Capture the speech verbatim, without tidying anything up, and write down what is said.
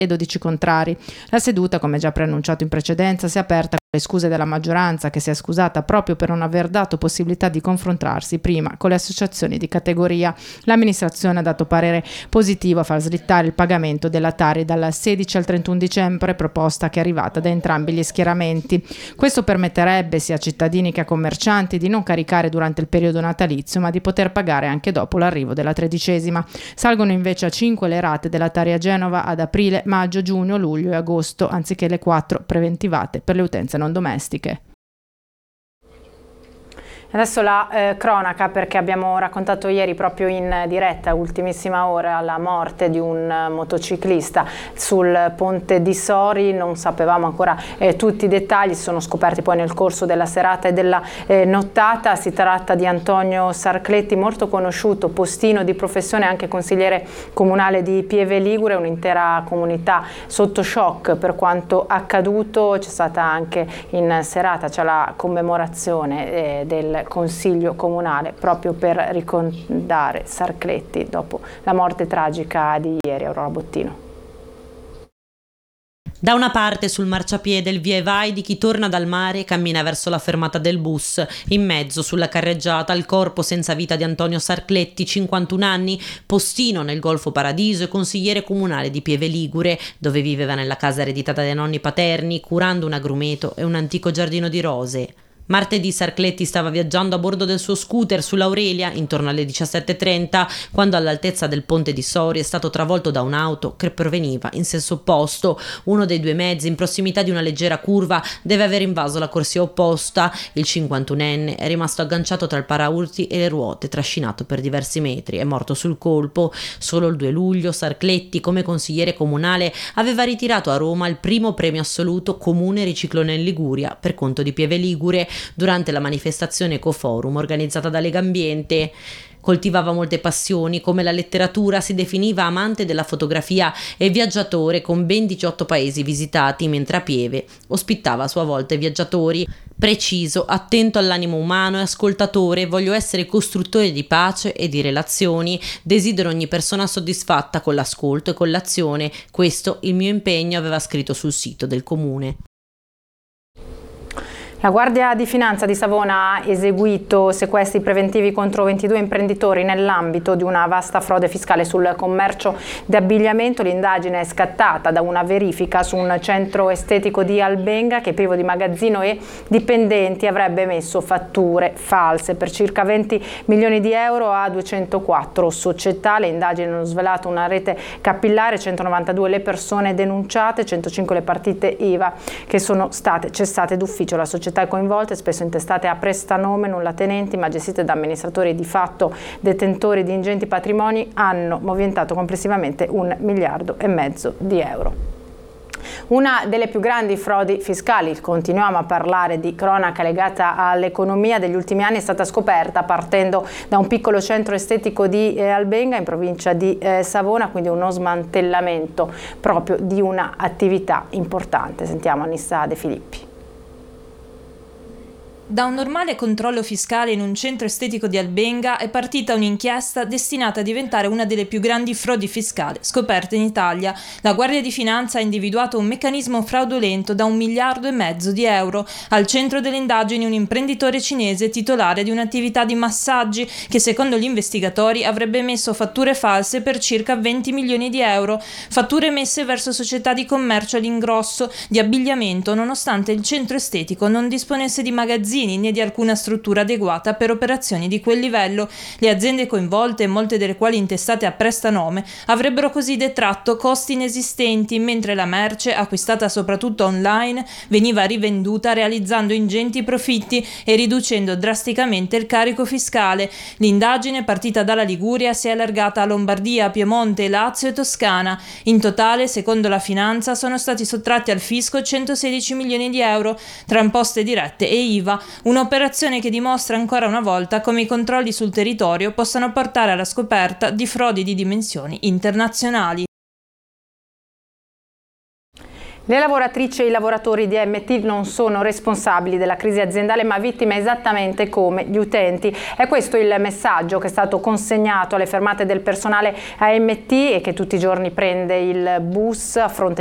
e dodici contrari. La seduta, come già preannunciato in precedenza, si è aperta con le scuse della maggioranza, che si è scusata proprio per non aver dato possibilità di confrontarsi prima con le associazioni di categoria. L'amministrazione ha dato parere positivo a far slittare il pagamento della Tari dal sedici al trentuno dicembre, proposta che è arrivata da entrambi gli schieramenti. Questo permetterebbe sia a cittadini che a commercianti di non caricare durante il periodo natalizio, ma di poter pagare anche dopo l'arrivo della tredicesima. Salgono invece a cinque le rate della Tari a Genova ad aprile, maggio, giugno, luglio e agosto, anziché le quattro preventivate per le utenze non domestiche. Adesso la eh, cronaca, perché abbiamo raccontato ieri proprio in diretta, ultimissima ora, la morte di un uh, motociclista sul ponte di Sori. Non sapevamo ancora eh, tutti i dettagli, si sono scoperti poi nel corso della serata e della eh, nottata. Si tratta di Antonio Sarcletti, molto conosciuto, postino di professione, anche consigliere comunale di Pieve Ligure, un'intera comunità sotto shock per quanto accaduto. C'è stata anche in serata, c'è la commemorazione eh, del Consiglio Comunale proprio per ricordare Sarcletti dopo la morte tragica di ieri. Aurora Bottino. Da una parte sul marciapiede il via e vai di chi torna dal mare e cammina verso la fermata del bus. In mezzo, sulla carreggiata, il corpo senza vita di Antonio Sarcletti, cinquantuno anni, postino nel Golfo Paradiso e consigliere comunale di Pieve Ligure, dove viveva nella casa ereditata dai nonni paterni, curando un agrumeto e un antico giardino di rose. Martedì Sarcletti stava viaggiando a bordo del suo scooter sull'Aurelia intorno alle diciassette e trenta, quando all'altezza del ponte di Sori è stato travolto da un'auto che proveniva in senso opposto. Uno dei due mezzi, in prossimità di una leggera curva, deve aver invaso la corsia opposta. Il cinquantunenne è rimasto agganciato tra il paraurti e le ruote, trascinato per diversi metri. È morto sul colpo. Solo il due luglio Sarcletti, come consigliere comunale, aveva ritirato a Roma il primo premio assoluto Comune Riciclone in Liguria per conto di Pieve Ligure, durante la manifestazione Ecoforum organizzata da Legambiente. Coltivava molte passioni, come la letteratura, si definiva amante della fotografia e viaggiatore con ben diciotto paesi visitati, mentre a Pieve ospitava a sua volta i viaggiatori. Preciso, attento all'animo umano e ascoltatore, voglio essere costruttore di pace e di relazioni, desidero ogni persona soddisfatta con l'ascolto e con l'azione. Questo il mio impegno, aveva scritto sul sito del comune. La Guardia di Finanza di Savona ha eseguito sequestri preventivi contro ventidue imprenditori nell'ambito di una vasta frode fiscale sul commercio di abbigliamento. L'indagine è scattata da una verifica su un centro estetico di Albenga che, privo di magazzino e dipendenti, avrebbe emesso fatture false per circa venti milioni di euro a duecentoquattro società. Le indagini hanno svelato una rete capillare, centonovantadue le persone denunciate, centocinque le partite I V A che sono state cessate d'ufficio. La società coinvolte, spesso intestate a prestanome, nulla tenenti, ma gestite da amministratori di fatto detentori di ingenti patrimoni, hanno movimentato complessivamente un miliardo e mezzo di euro. Una delle più grandi frodi fiscali, continuiamo a parlare di cronaca legata all'economia degli ultimi anni, è stata scoperta partendo da un piccolo centro estetico di eh, Albenga in provincia di eh, Savona, quindi uno smantellamento proprio di una attività importante. Sentiamo Anissa De Filippi. Da un normale controllo fiscale in un centro estetico di Albenga è partita un'inchiesta destinata a diventare una delle più grandi frodi fiscali scoperte in Italia. La Guardia di Finanza ha individuato un meccanismo fraudolento da un miliardo e mezzo di euro. Al centro delle indagini un imprenditore cinese titolare di un'attività di massaggi che, secondo gli investigatori, avrebbe emesso fatture false per circa venti milioni di euro. Fatture emesse verso società di commercio all'ingrosso di abbigliamento, nonostante il centro estetico non disponesse di magazzini né di alcuna struttura adeguata per operazioni di quel livello. Le aziende coinvolte, molte delle quali intestate a prestanome, avrebbero così detratto costi inesistenti, mentre la merce, acquistata soprattutto online, veniva rivenduta realizzando ingenti profitti e riducendo drasticamente il carico fiscale. L'indagine, partita dalla Liguria, si è allargata a Lombardia, Piemonte, Lazio e Toscana. In totale, secondo la Finanza, sono stati sottratti al fisco centosedici milioni di euro tra imposte dirette e I V A. Un'operazione che dimostra ancora una volta come i controlli sul territorio possano portare alla scoperta di frodi di dimensioni internazionali. Le lavoratrici e i lavoratori di A M T non sono responsabili della crisi aziendale, ma vittime esattamente come gli utenti. È questo il messaggio che è stato consegnato alle fermate del personale A M T e che tutti i giorni prende il bus a fronte